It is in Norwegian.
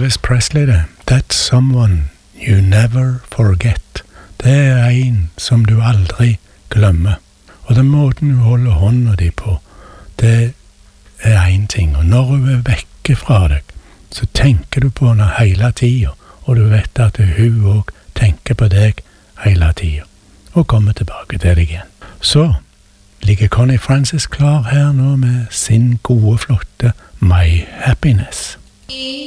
Elvis Presley det. That's someone you never forget. Det en som du aldri glemmer. Og den måten du holder hånda di på, det en ting. Og når hun vekke fra deg, så tenker du på henne hele tiden, og du vet at hun også tenker på deg hele tiden, og kommer tilbake til deg igjen. Så ligger Connie Francis klar her nå med sin gode, flotte My Happiness.